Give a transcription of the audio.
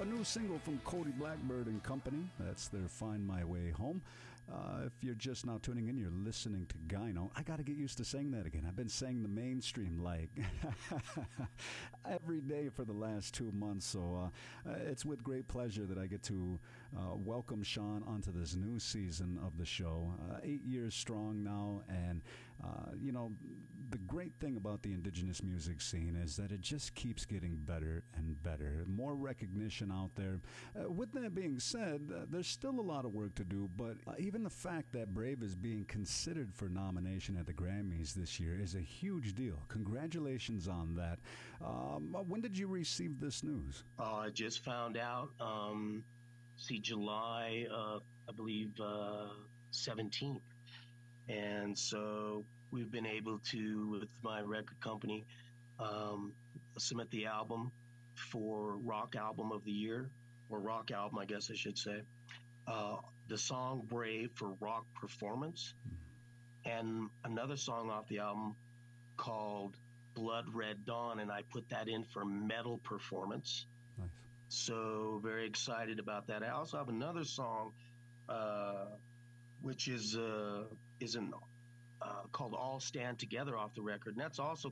A new single from Cody Blackbird and Company. That's their Find My Way Home. If you're just now tuning in, you're listening to Gyno. I got to get used to saying that again. I've been saying the mainstream like every day for the last 2 months. So it's with great pleasure that I get to welcome Sean onto this new season of the show. 8 years strong now. And, the great thing about the indigenous music scene is that it just keeps getting better and better. More recognition out there. With that being said, there's still a lot of work to do, but even the fact that Brave is being considered for nomination at the Grammys this year is a huge deal. Congratulations on that. When did you receive this news? I just found out, July, I believe, 17th. And so we've been able to, with my record company, submit the album for Rock Album of the Year, or Rock Album, I guess I should say. The song Brave for Rock Performance, and another song off the album called Blood Red Dawn, and I put that in for Metal Performance. Nice. So very excited about that. I also have another song, which is called All Stand Together off the record, and that's also